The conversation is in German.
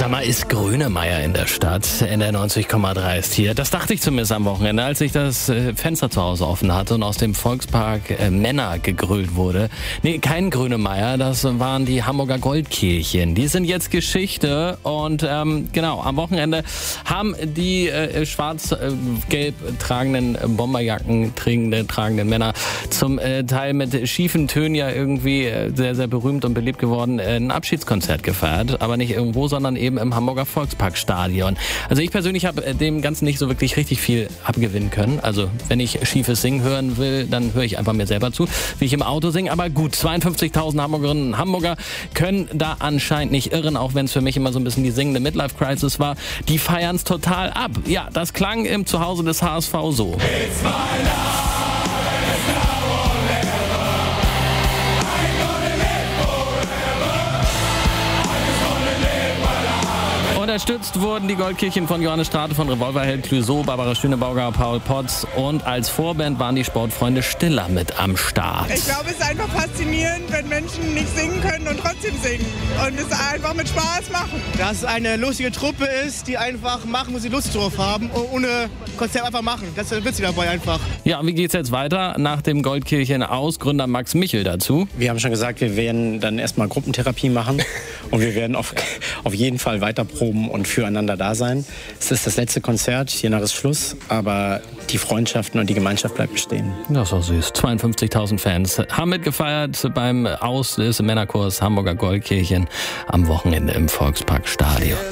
Sag mal, ist Grönemeyer in der Stadt? NDR 90,3 ist hier. Das dachte ich zumindest am Wochenende, als ich das Fenster zu Hause offen hatte und aus dem Volkspark Männer gegrillt wurde. Nee, kein Grönemeyer, das waren die Hamburger Goldkehlchen. Die sind jetzt Geschichte und genau, am Wochenende haben die schwarz-gelb tragenden Bomberjacken tragenden Männer zum Teil mit schiefen Tönen ja irgendwie sehr, sehr berühmt und beliebt geworden, ein Abschiedskonzert gefeiert, aber nicht irgendwo, sondern eben im Hamburger Volksparkstadion. Also ich persönlich habe dem Ganzen nicht so wirklich richtig viel abgewinnen können. Also wenn ich schiefes Singen hören will, dann höre ich einfach mir selber zu, wie ich im Auto singe. Aber gut, 52.000 Hamburgerinnen und Hamburger können da anscheinend nicht irren, auch wenn es für mich immer so ein bisschen die singende Midlife-Crisis war. Die feiern es total ab. Ja, das klang im Zuhause des HSV so. Unterstützt wurden die Goldkehlchen von Johannes Strate, von Revolverheld, Clouseau, Barbara Schöneberger, Paul Potts und als Vorband waren die Sportfreunde Stiller mit am Start. Ich glaube, es ist einfach faszinierend, wenn Menschen nicht singen können und trotzdem singen und es einfach mit Spaß machen. Dass es eine lustige Truppe ist, die einfach machen, wo sie Lust drauf haben, ohne Konzept einfach machen. Das ist witzig dabei einfach. Ja, und wie geht's jetzt weiter? Nach dem Goldkehlchen aus, Gründer Max Michel dazu. Wir haben schon gesagt, wir werden dann erstmal Gruppentherapie machen und wir werden auf jeden Fall weiter proben und füreinander da sein. Es ist das letzte Konzert, hiernach ist Schluss, aber die Freundschaften und die Gemeinschaft bleibt bestehen. Das ist auch süß. 52.000 Fans haben mitgefeiert beim Aus des Männerchors Hamburger Goldkehlchen am Wochenende im Volksparkstadion.